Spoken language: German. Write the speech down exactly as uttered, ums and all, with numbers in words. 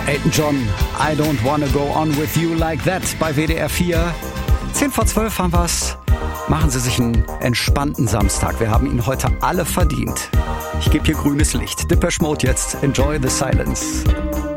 Elton John, I don't wanna go on with you like that bei W D R vier. Zehn vor zwölf haben wir's. Machen Sie sich einen entspannten Samstag. Wir haben ihn heute alle verdient. Ich gebe hier grünes Licht. Depeche Mode jetzt. Enjoy the silence.